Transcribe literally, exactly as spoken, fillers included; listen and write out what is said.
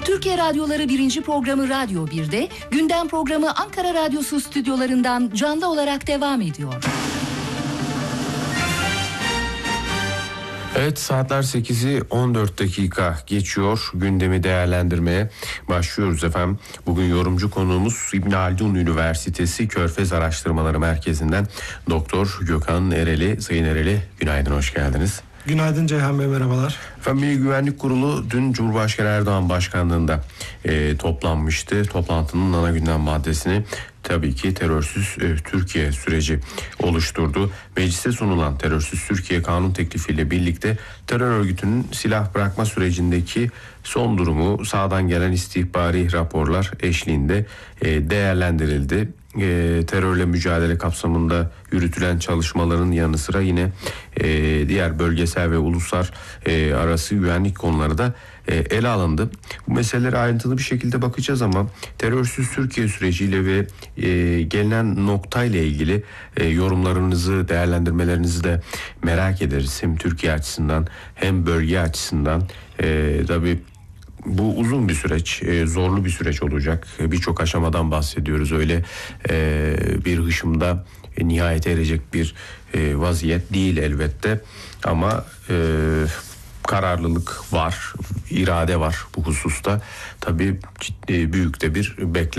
Türkiye Radyoları birinci programı Radyo bir'de, gündem programı Ankara Radyosu stüdyolarından canlı olarak devam ediyor. Evet, saatler sekizi on dört dakika geçiyor. Gündemi değerlendirmeye başlıyoruz efendim. Bugün yorumcu konuğumuz İbn Haldun Üniversitesi Körfez Araştırmaları Merkezi'nden Doktor Gökhan Ereli. Sayın Ereli, günaydın, hoş geldiniz. Günaydın Ceyhan Bey, merhabalar. Efendim, Milli Güvenlik Kurulu dün Cumhurbaşkanı Erdoğan başkanlığında e, toplanmıştı. Toplantının ana gündem maddesini tabii ki terörsüz e, Türkiye süreci oluşturdu. Meclise sunulan terörsüz Türkiye kanun teklifiyle birlikte terör örgütünün silah bırakma sürecindeki son durumu sağdan gelen istihbari raporlar eşliğinde e, değerlendirildi. E, terörle mücadele kapsamında yürütülen çalışmaların yanı sıra yine e, diğer bölgesel ve uluslar e, arası güvenlik konuları da e, ele alındı. Bu meselelere ayrıntılı bir şekilde bakacağız ama terörsüz Türkiye süreciyle ve e, gelinen noktayla ilgili e, yorumlarınızı, değerlendirmelerinizi de merak ederiz. Hem Türkiye açısından hem bölge açısından. E, tabii bu uzun bir süreç, zorlu bir süreç olacak. Birçok aşamadan bahsediyoruz. Öyle bir hışımda nihayete erecek bir vaziyet değil elbette. Ama kararlılık var, irade var bu hususta. Tabii ciddi, büyük de bir beklenti